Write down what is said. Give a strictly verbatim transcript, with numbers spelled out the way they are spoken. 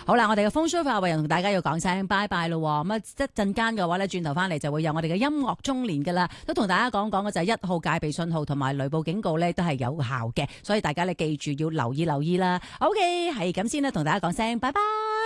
好啦，我哋嘅風騷快活人同大家要講聲拜拜咯。咁啊，一陣間嘅話咧，轉頭翻嚟就會有我哋嘅音樂中年噶啦，都同大家講講嘅就係一號戒備信號同埋雷暴警告咧，都係有效嘅，所以大家咧記住要留意留意啦。OK，係咁先啦，同大家講聲拜拜。